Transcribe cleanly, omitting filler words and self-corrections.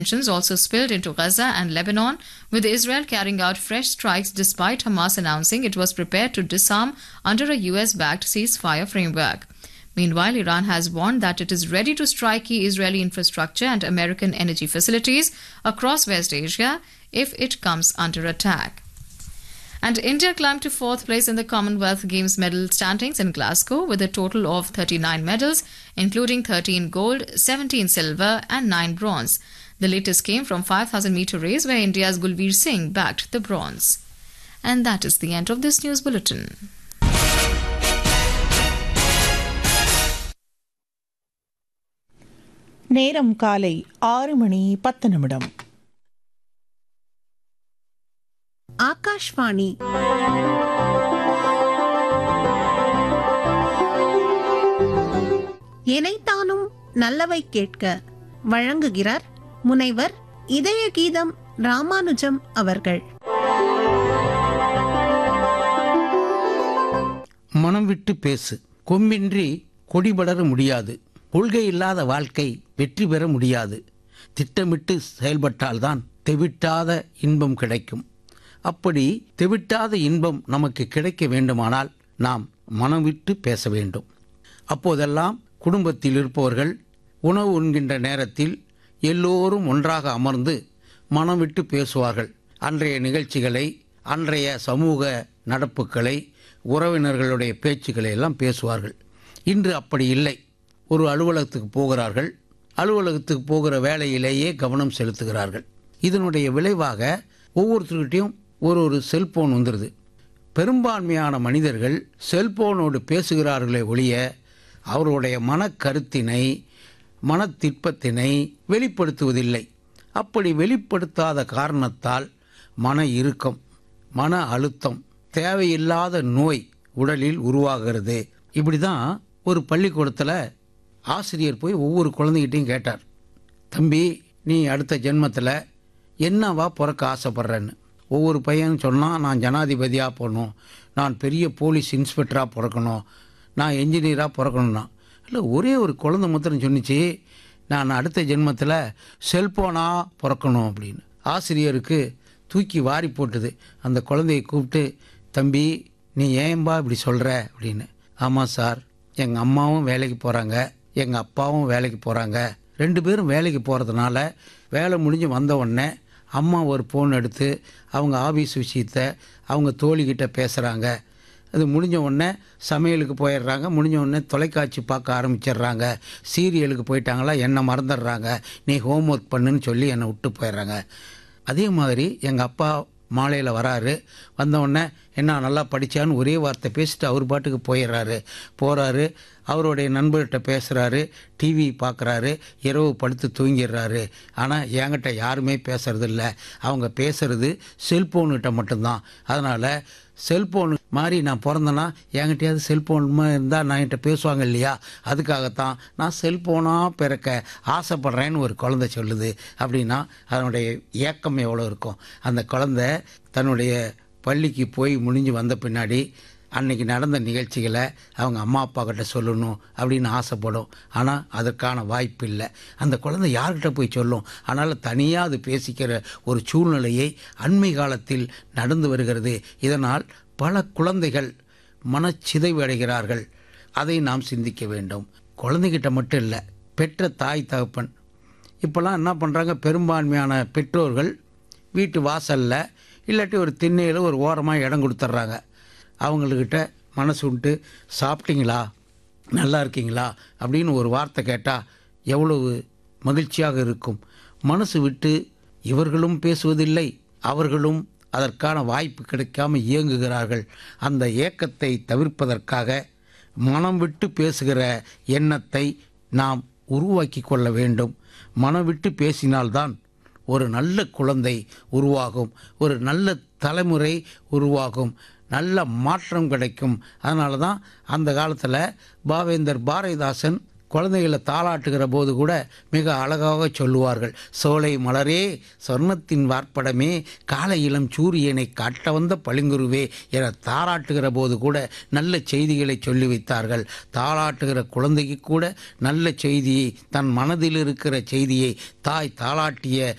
Tensions also spilled into Gaza and Lebanon, with Israel carrying out fresh strikes despite Hamas announcing it was prepared to disarm under a US-backed ceasefire framework. Meanwhile, Iran has warned that it is ready to strike key Israeli infrastructure and American energy facilities across West Asia if it comes under attack. And India climbed to fourth place in the Commonwealth Games medal standings in Glasgow with a total of 39 medals, including 13 gold, 17 silver and 9 bronze. The latest came from 5,000-meter race where India's Gulveer Singh bagged the bronze. And that is the end of this news bulletin. நேரம் காலை 6:10. ஆகாஷ்வாணி எனைத்தானும் நல்லவை கேட்க வழங்குகிறார் முனைவர் இதய கீதம் ராமானுஜம் அவர்கள். மனம் விட்டு பேசு. கொம்பின்றி கொடிபடர முடியாது. கொள்கை இல்லாத வாழ்க்கை வெற்றி பெற முடியாது. திட்டமிட்டு செயல்பட்டால்தான் தெவிட்டாத இன்பம் கிடைக்கும். அப்படி தெவிட்டாத இன்பம் நமக்கு கிடைக்க வேண்டுமானால் நாம் மனம் விட்டு பேச வேண்டும். அப்போதெல்லாம் குடும்பத்தில் இருப்பவர்கள் உணவு உண்கின்ற நேரத்தில் எல்லோரும் ஒன்றாக அமர்ந்து மனம் விட்டு பேசுவார்கள். அன்றைய நிகழ்ச்சிகளை, அன்றைய சமூக நடப்புகளை, உறவினர்களுடைய பேச்சுக்களை எல்லாம் பேசுவார்கள். இன்று அப்படி இல்லை. ஒரு அலுவலகத்துக்கு போகிறார்கள். அலுவலகத்துக்கு போகிற வேலையிலேயே கவனம் செலுத்துகிறார்கள். இதனுடைய விளைவாக ஒவ்வொருத்தருக்கிட்டையும் ஒரு செல்போன் வந்துடுது. பெரும்பான்மையான மனிதர்கள் செல்போனோடு பேசுகிறார்களே ஒழிய அவருடைய மனக்கருத்தினை, மனத்திற்பத்தினை வெளிப்படுத்துவதில்லை. அப்படி வெளிப்படுத்தாத காரணத்தால் மன இறுக்கம், மன அழுத்தம், தேவையில்லாத நோய் உடலில் உருவாகிறது. இப்படி தான் ஒரு பள்ளிக்கூடத்தில் ஆசிரியர் போய் ஒவ்வொரு குழந்தைகிட்டையும் கேட்டார், தம்பி நீ அடுத்த ஜென்மத்தில் என்னவா பிறக்க ஆசைப்பட்றேன்னு. ஒவ்வொரு பையனும் சொன்னால், நான் ஜனாதிபதியாக போகணும், நான் பெரிய போலீஸ் இன்ஸ்பெக்டராக பிறக்கணும், நான் என்ஜினியராக பிறக்கணும்னா. இல்லை, ஒரே ஒரு குழந்தை மாத்திரம் சொன்னிச்சு, நான் அடுத்த ஜென்மத்தில் செல்போனாக பிறக்கணும் அப்படின்னு. ஆசிரியருக்கு தூக்கி வாரி போட்டுது. அந்த குழந்தையை கூப்பிட்டு, தம்பி நீ ஏன்பா இப்படி சொல்கிற அப்படின்னு. ஆமாம் சார், எங்கள் அம்மாவும் வேலைக்கு போகிறாங்க, எங்கள் அப்பாவும் வேலைக்கு போகிறாங்க. 2 பேரும் வேலைக்கு போகிறதுனால வேலை முடிஞ்சு வந்த உடனே அம்மா ஒரு ஃபோன் எடுத்து அவங்க ஆஃபீஸ் விஷயத்தை அவங்க தோழிக்கிட்ட பேசுகிறாங்க. அது முடிஞ்ச உடனே சமையலுக்கு போயிடுறாங்க. முடிஞ்ச உடனே தொலைக்காட்சி பார்க்க ஆரம்பிச்சிடுறாங்க. சீரியலுக்கு போயிட்டாங்களா என்னை மறந்துடுறாங்க. நீ ஹோம்ஒர்க் பண்ணுன்னு சொல்லி என்னை விட்டு போயிடுறாங்க. அதே மாதிரி எங்கள் அப்பா மாலையில் வராரு. வந்தவுடனே என்ன நல்லா படித்தான்னு ஒரே வார்த்தை பேசிட்டு அவர் பாட்டுக்கு போகிறாரு. அவருடைய நண்பர்கிட்ட பேசுகிறாரு, டிவி பார்க்குறாரு, இரவு படுத்து தூங்கிடுறாரு. ஆனால் என்கிட்ட யாருமே பேசுறதில்ல. அவங்க பேசுகிறது செல்ஃபோனுகிட்ட மட்டும்தான். அதனால் செல்ஃபோனு மாதிரி நான் பிறந்தேன்னா என்கிட்டயாவது செல்ஃபோன் இருந்தால் நான் என்கிட்ட பேசுவாங்க இல்லையா, அதுக்காகத்தான் நான் செல்ஃபோனாக பிறக்க ஆசைப்பட்றேன்னு ஒரு குழந்தை சொல்லுது. அப்படின்னா அதனுடைய ஏக்கம் எவ்வளோ இருக்கும். அந்த குழந்தை தன்னுடைய பள்ளிக்கு போய் முடிஞ்சு வந்த பின்னாடி அன்றைக்கி நடந்த நிகழ்ச்சிகளை அவங்க அம்மா அப்பா கிட்ட சொல்லணும் அப்படின்னு ஆசைப்படும். ஆனால் அதற்கான வாய்ப்பு இல்லை. அந்த குழந்தை யார்கிட்ட போய் சொல்லும்? அதனால் தனியாக அது பேசிக்கிற ஒரு சூழ்நிலையை அண்மை காலத்தில் நடந்து வருகிறது. இதனால் பல குழந்தைகள் மனச்சிதைவு அடைகிறார்கள். அதை நாம் சிந்திக்க வேண்டும். குழந்தைகிட்ட மட்டும் இல்லை, பெற்ற தாய் தகப்பன் இப்போல்லாம் என்ன பண்ணுறாங்க, பெரும்பான்மையான பெற்றோர்கள் வீட்டு வாசலில் இல்லாட்டி ஒரு திண்ணையில் ஒரு ஓரமாக இடம் கொடுத்துட்றாங்க. அவங்கக்கிட்ட மனசு விட்டு சாப்பிட்டீங்களா, நல்லா இருக்கீங்களா அப்படின்னு ஒரு வார்த்தை கேட்டால் எவ்வளவு மகிழ்ச்சியாக இருக்கும். மனசு விட்டு இவர்களும் பேசுவதில்லை, அவர்களும் அதற்கான வாய்ப்பு கிடைக்காமல் இயங்குகிறார்கள். அந்த ஏக்கத்தை தவிர்ப்பதற்காக மனம் விட்டு பேசுகிற எண்ணத்தை நாம் உருவாக்கி கொள்ள வேண்டும். மனம் விட்டு பேசினால்தான் ஒரு நல்ல குழந்தை உருவாகும், ஒரு நல்ல தலைமுறை உருவாகும், நல்ல மாற்றம் கிடைக்கும். அதனால தான் அந்த காலத்தில் பாவேந்தர் பாரதிதாசன் குழந்தைகளை தாளாட்டுகிற போது கூட மிக அழகாக சொல்லுவார்கள். சோலை மலரே, சொர்ணத்தின் வார்ப்படமே, காலை இளம் சூரியனை காட்ட வந்த பளிங்குருவே என தாளாட்டுகிற போது கூட நல்ல செய்திகளை சொல்லி வைத்தார்கள். தாளாட்டுகிற குழந்தைக்கு கூட நல்ல செய்தியை, தன் மனதில் இருக்கிற செய்தியை தாய் தாளாட்டிய